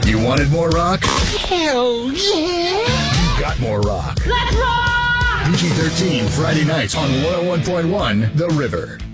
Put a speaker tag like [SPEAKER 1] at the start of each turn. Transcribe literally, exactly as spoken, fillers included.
[SPEAKER 1] You wanted more rock?
[SPEAKER 2] Hell yeah!
[SPEAKER 1] You got more rock.
[SPEAKER 2] Let's rock!
[SPEAKER 1] P G thirteen Friday nights on one oh one point one The River.